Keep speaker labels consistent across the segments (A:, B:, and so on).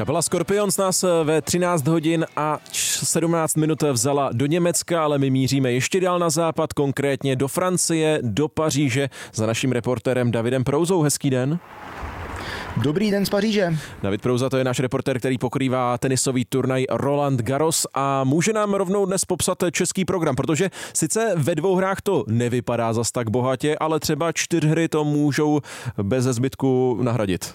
A: Kapela Scorpions nás ve 13 hodin a 17 minut vzala do Německa, ale my míříme ještě dál na západ, konkrétně do Francie, do Paříže za naším reportérem Davidem Prouzou. Hezký den.
B: Dobrý den z Paříže.
A: David Prouza, to je náš reportér, který pokrývá tenisový turnaj Roland Garros a může nám rovnou dnes popsat český program, protože sice ve 2 hrách to nevypadá zas tak bohatě, ale třeba 4 hry to můžou bez zbytku nahradit.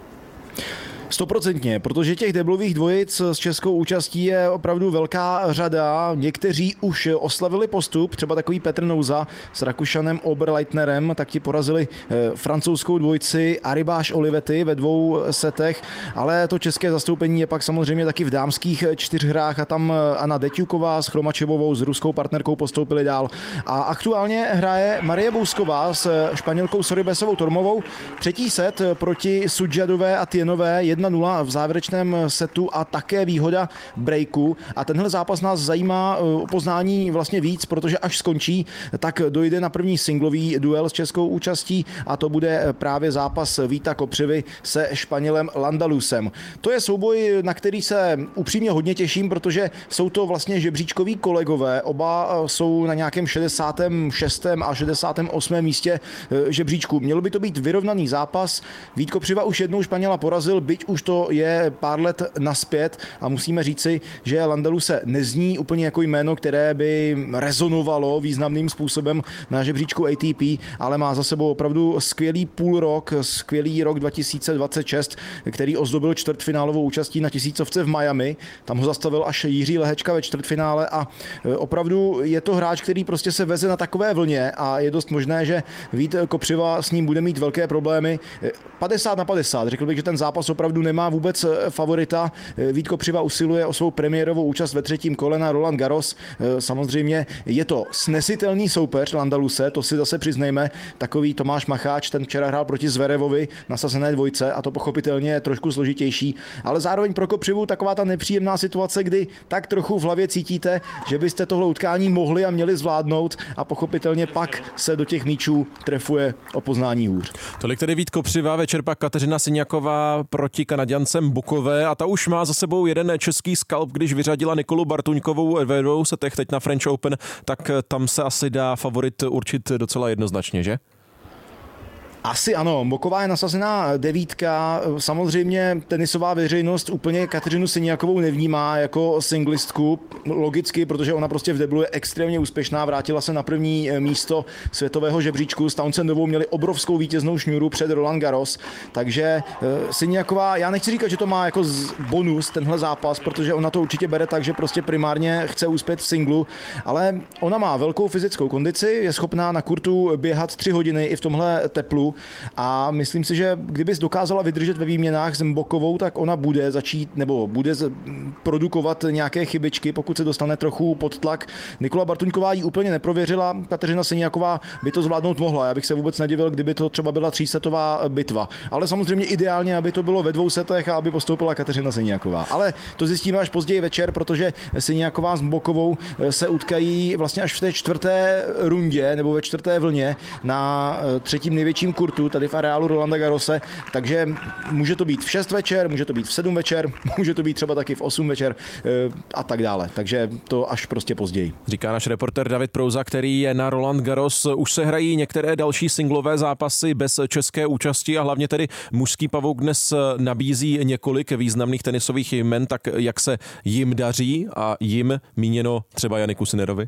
B: 100%, protože těch deblových dvojic s českou účastí je opravdu velká řada. Někteří už oslavili postup, třeba takový Petr Nouza s Rakušanem Oberleitnerem, tak ti porazili francouzskou dvojici Aribáš Olivetti ve 2 setech, ale to české zastoupení je pak samozřejmě taky v dámských 4 hrách a tam Anna Deťuková s Chromačevovou, s ruskou partnerkou postoupili dál. A aktuálně hraje Marie Bousková s Španělkou Sorribesovou Tormovou. 3. set proti Sudžadové a Tienové 1-0 v závěrečném setu a také výhoda breaku. A tenhle zápas nás zajímá o poznání vlastně víc, protože až skončí, tak dojde na první singlový duel s českou účastí a to bude právě zápas Víta Kopřivy se Španělem Landalusem. To je souboj, na který se upřímně hodně těším, protože jsou to vlastně žebříčkoví kolegové. Oba jsou na nějakém 66. a 68. místě žebříčku. Mělo by to být vyrovnaný zápas. Vít Kopřiva už jednou Španěla porazil, byť už to je pár let naspět a musíme říci, že Landaluse nezní úplně jako jméno, které by rezonovalo významným způsobem na žebříčku ATP, ale má za sebou opravdu skvělý půlrok, skvělý rok 2026, který ozdobil čtvrtfinálovou účastí na tisícovce v Miami. Tam ho zastavil až Jiří Lehečka ve čtvrtfinále a opravdu je to hráč, který prostě se veze na takové vlně a je dost možné, že Vít Kopřiva s ním bude mít velké problémy. 50-50. Řekl bych, že ten zápas opravdu nemá vůbec favorita. Vít Kopřiva usiluje o svou premiérovou účast ve 3. kole na Roland Garros. Samozřejmě je to snesitelný soupeř Landaluse, to si zase přiznejme. Takový Tomáš Macháč, ten včera hrál proti Zverevovi na sazené dvojce a to pochopitelně je trošku složitější, ale zároveň pro Kopřivu taková ta nepříjemná situace, kdy tak trochu v hlavě cítíte, že byste tohle utkání mohli a měli zvládnout a pochopitelně pak se do těch míčů trefuje o poznání hůř.
A: Tolik tedy Vít Kopřiva, večer pak Kateřina Siniaková proti Kanaďancem Bukové a ta už má za sebou jeden český skalp, když vyřadila Nikolu Bartuňkovou ve 2 setech teď na French Open, tak tam se asi dá favorit určit docela jednoznačně, že?
B: Asi ano, Boková je nasazená 9. Samozřejmě tenisová veřejnost úplně Kateřinu Siniakovou nevnímá jako singlistku, logicky, protože ona prostě v deblu je extrémně úspěšná, vrátila se na první místo světového žebříčku, s Townsendovou měli obrovskou vítěznou šňůru před Roland Garros, takže Siniaková, já nechci říkat, že to má jako bonus tenhle zápas, protože ona to určitě bere tak, že prostě primárně chce uspět v singlu, ale ona má velkou fyzickou kondici, je schopná na kurtu běhat 3 hodiny i v tomhle teplu. A myslím si, že kdybys dokázala vydržet ve výměnách s Mbokovou, tak ona bude začít nebo bude produkovat nějaké chybičky, pokud se dostane trochu pod tlak. Nikola Bartuňková ji úplně neprověřila, Kateřina Siniaková by to zvládnout mohla. Já bych se vůbec nedivil, kdyby to třeba byla 3setová bitva. Ale samozřejmě ideálně, aby to bylo ve 2 setech a aby postoupila Kateřina Siniaková. Ale to zjistíme až později večer, protože Siniaková s Mbokovou se utkají vlastně až v té 4. rundě nebo ve 4. vlně na 3. největším kurtu tady v areálu Rolanda Garrose, takže může to být v 6 večer, může to být v 7 večer, může to být třeba taky v 8 večer a tak dále, takže to až prostě později.
A: Říká náš reportér David Prouza, který je na Roland Garros. Už se hrají některé další singlové zápasy bez české účasti a hlavně tedy mužský pavouk dnes nabízí několik významných tenisových jmen, tak jak se jim daří a jim míněno třeba Janiku Sinnerovi?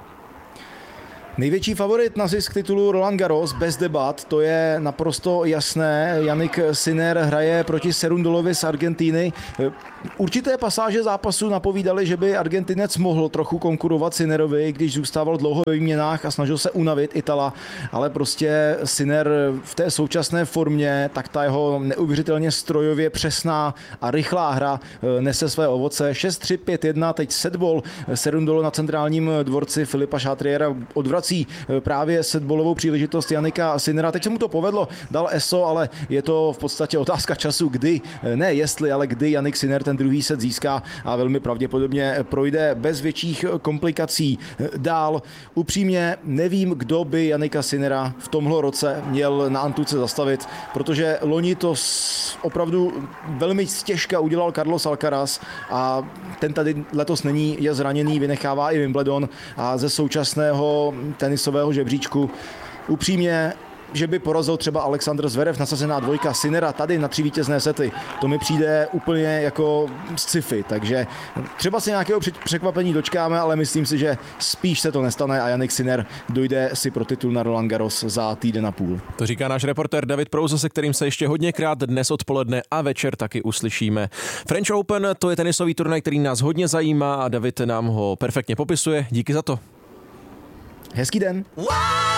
B: Největší favorit na zisk titulu Roland Garros bez debat, to je naprosto jasné. Jannik Sinner hraje proti Cerundolovi z Argentiny. Určité pasáže zápasu napovídaly, že by Argentinec mohl trochu konkurovat Sinnerovi, když zůstával dlouho ve výměnách a snažil se unavit Itala, ale prostě Sinner v té současné formě, tak ta jeho neuvěřitelně strojově přesná a rychlá hra nese své ovoce. 6-3, 5-1, teď setball Cerundolo na centrálním dvorci Filipa Chatriera odvrací vyvrací právě setbolovou příležitost Jannika Sinnera. Teď se mu to povedlo, dal ESO, ale je to v podstatě otázka času, kdy, ne jestli, ale kdy Jannik Sinner ten druhý set získá a velmi pravděpodobně projde bez větších komplikací dál. Upřímně nevím, kdo by Jannika Sinnera v tomhle roce měl na antuce zastavit, protože loni to opravdu velmi těžko udělal Carlos Alcaraz a ten tady letos není, je zraněný, vynechává i Wimbledon a ze současného tenisového žebříčku upřímně, že by porazil třeba Alexander Zverev, nasazená dvojka Sinnera tady na 3 vítězné sety. To mi přijde úplně jako sci-fi, takže třeba se nějakého překvapení dočkáme, ale myslím si, že spíš se to nestane a Jannik Sinner dojde si pro titul na Roland Garros za týden a půl.
A: To říká náš reportér David Prouza, se kterým se ještě hodněkrát dnes odpoledne a večer taky uslyšíme. French Open, to je tenisový turnaj, který nás hodně zajímá a David nám ho perfektně popisuje. Díky za to.
B: Hezký den.